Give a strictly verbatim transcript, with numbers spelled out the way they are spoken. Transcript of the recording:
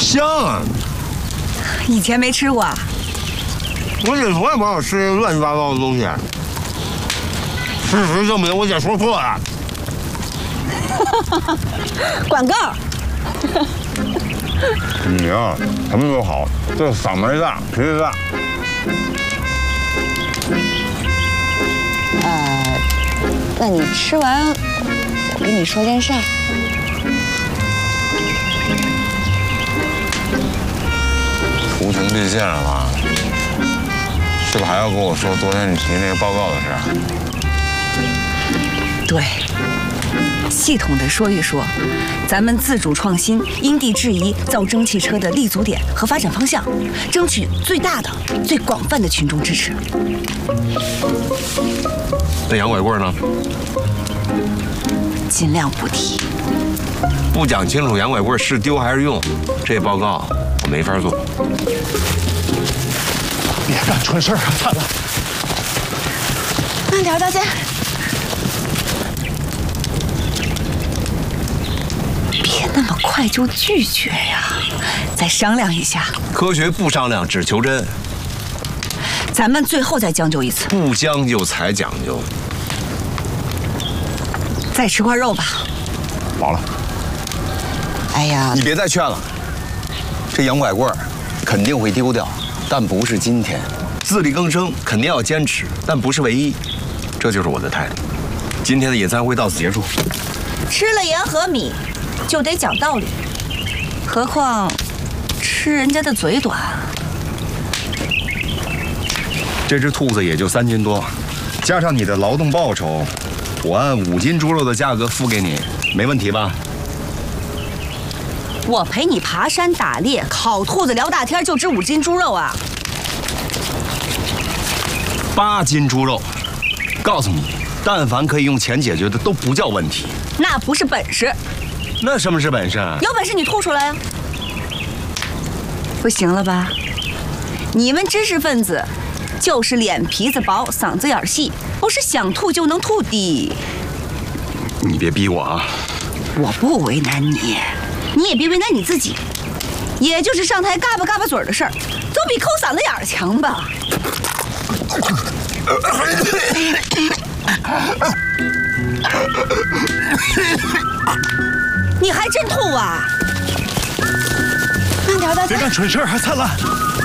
香啊！ 以前没吃过啊？ 我姐从来不让我吃这乱七八糟的东西。事实证明，我姐说错了。 广告。 你啊，什么都好，就是嗓门大，脾气大。 呃，那你吃完，我跟你说件事儿。 图穷匕见了吧？是不是还要跟我说昨天你提那个报告的事？ 对，系统的说一说，咱们自主创新、因地制宜造蒸汽车的立足点和发展方向，争取最大的、最广泛的群众支持。 那洋拐棍呢？ 尽量不提。 不讲清楚洋拐棍是丢还是用，这报告我没法做。 别干蠢事儿啊，灿烂！ 慢点，大姐。别那么快就拒绝呀，再商量一下。 科学不商量，只求真。 咱们最后再将就一次。 不将就才讲究。 再吃块肉吧。 饱了。 哎呀， 你别再劝了。这洋拐棍儿肯定会丢掉，但不是今天。 自力更生肯定要坚持，但不是唯一。这就是我的态度。今天的野餐会到此结束。 吃了盐和米，就得讲道理。何况吃人家的嘴短。 这只兔子也就三斤多，加上你的劳动报酬，我按五斤猪肉的价格付给你，没问题吧？ 我陪你爬山打猎、烤兔子聊大天，就值五斤猪肉啊！ 八斤猪肉，告诉你，但凡可以用钱解决的都不叫问题。 那不是本事。 那什么是本事？ 有本事你吐出来呀！不行了吧？你们知识分子就是脸皮子薄、嗓子眼细，不是想吐就能吐的。 你别逼我啊！ 我不为难你，你也别为难你自己。也就是上台嘎巴嘎巴嘴的事儿，总比抠嗓子眼儿强吧？你还真吐啊！慢点，大姐。 别干蠢事儿，还灿烂。